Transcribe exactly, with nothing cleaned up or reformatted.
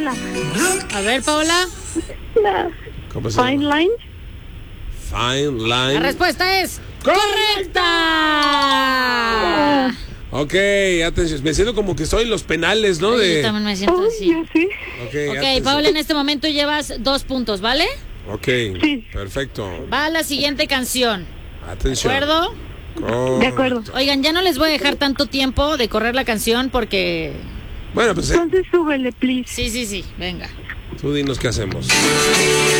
Paola. A ver, Paola. La ¿Cómo se llama? Fine Line. Fine Line. La respuesta es correcta. Ok, atención. Me siento como que soy los penales, ¿no? Yo De... también me siento Uy, así. ya sí. Ok, Ok, atención. Paola, en este momento llevas dos puntos, ¿vale? Ok, Sí. perfecto. Va a la siguiente canción. ¿De Atención. acuerdo? Correcto. De acuerdo. Oigan, ya no les voy a dejar tanto tiempo de correr la canción porque... Bueno, pues eh, Entonces súbele, please. Sí, sí, sí, venga. tú dinos qué hacemos.